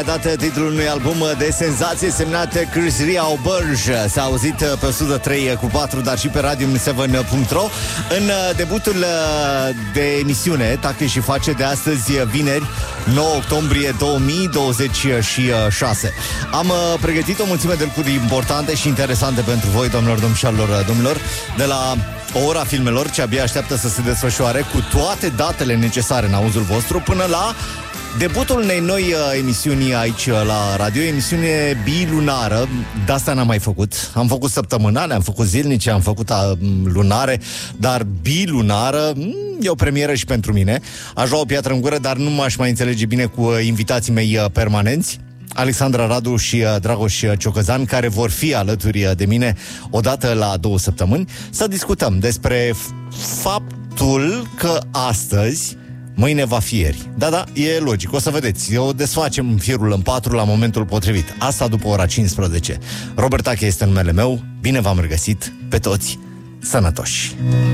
Dat titlul unui album de senzație semnat Chris Ria Auberge. S-a auzit pe 103.4, dar și pe radio7.ro. În debutul de emisiune Tacă și Face de astăzi, vineri 9 octombrie 2026. Am pregătit o mulțime de lucruri importante și interesante pentru voi, domnilor, domnilor, de la o ora filmelor ce abia așteaptă să se desfășoare, cu toate datele necesare în auzul vostru, până la debutul unei noi emisiuni aici la radio, emisiune bilunară. De asta n-am mai făcut. Am făcut săptămânale, am făcut zilnice, am făcut lunare, dar bilunară e o premieră și pentru mine. Aș lua o piatră în gură, dar nu m-aș mai înțelege bine cu invitații mei permanenți, Alexandra Radu și Dragoș Ciocăzan, care vor fi alături de mine odată la 2 săptămâni, să discutăm despre faptul că astăzi mâine va fi ieri. Da, e logic, o să vedeți. O desfacem firul în 4 la momentul potrivit. Asta după ora 15. Robert Tache este numele meu. Bine v-am regăsit pe toți sănătoși.